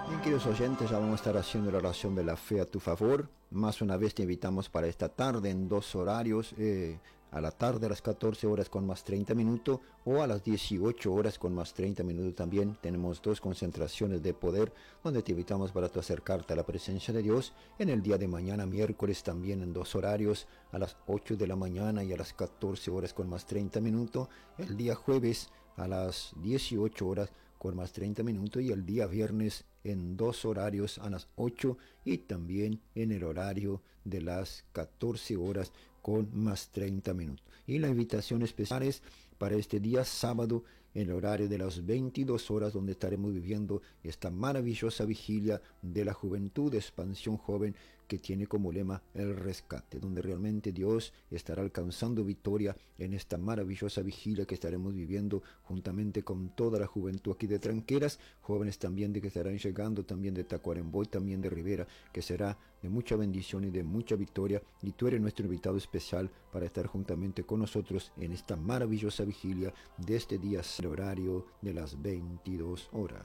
Bien, queridos oyentes, ya vamos a estar haciendo la oración de la fe a tu favor. Más una vez te invitamos para esta tarde en dos horarios, a la tarde a las 14 horas con más 30 minutos o a las 18 horas con más 30 minutos también. Tenemos dos concentraciones de poder donde te invitamos para tu acercarte a la presencia de Dios. En el día de mañana, miércoles, también en dos horarios, a las 8 de la mañana y a las 14 horas con más 30 minutos. El día jueves a las 18 horas con más 30 minutos y el día viernes en dos horarios a las 8 y también en el horario de las 14 horas con más 30 minutos. Y la invitación especial es para este día sábado en el horario de las 22 horas donde estaremos viviendo esta maravillosa vigilia de la juventud de Expansión Joven que tiene como lema el rescate, donde realmente Dios estará alcanzando victoria en esta maravillosa vigilia que estaremos viviendo juntamente con toda la juventud aquí de Tranqueras, jóvenes también de que estarán llegando, también de Tacuarembó y también de Rivera, que será de mucha bendición y de mucha victoria, y tú eres nuestro invitado especial para estar juntamente con nosotros en esta maravillosa vigilia de este día, el horario de las 22 horas.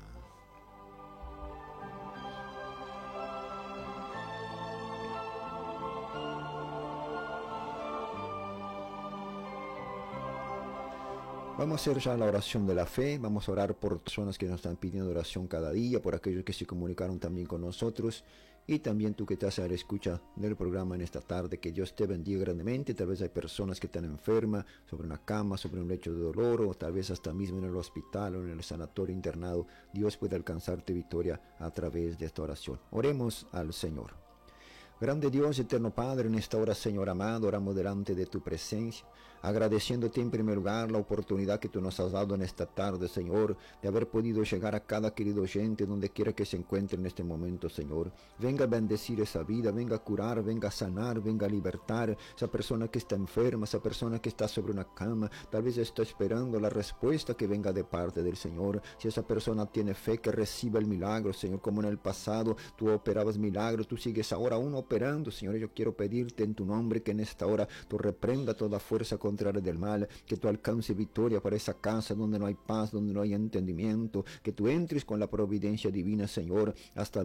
Vamos a hacer ya la oración de la fe, vamos a orar por personas que nos están pidiendo oración cada día, por aquellos que se comunicaron también con nosotros, y también tú que estás a la escucha del programa en esta tarde, que Dios te bendiga grandemente. Tal vez hay personas que están enfermas, sobre una cama, sobre un lecho de dolor, o tal vez hasta mismo en el hospital o en el sanatorio internado. Dios puede alcanzarte victoria a través de esta oración. Oremos al Señor. Grande Dios, eterno Padre, en esta hora, Señor amado, oramos delante de tu presencia, agradeciéndote en primer lugar la oportunidad que tú nos has dado en esta tarde, Señor, de haber podido llegar a cada querido oyente, donde quiera que se encuentre en este momento, Señor. Venga a bendecir esa vida, venga a curar, venga a sanar, venga a libertar esa persona que está enferma, esa persona que está sobre una cama, tal vez está esperando la respuesta que venga de parte del Señor. Si esa persona tiene fe, que reciba el milagro, Señor, como en el pasado tú operabas milagros, tú sigues ahora aún operando, Señor. Yo quiero pedirte en tu nombre que en esta hora tú reprenda toda fuerza contraria del mal, que tú alcance victoria para esa casa donde no hay paz, donde no hay entendimiento, que tú entres con la providencia divina, Señor, hasta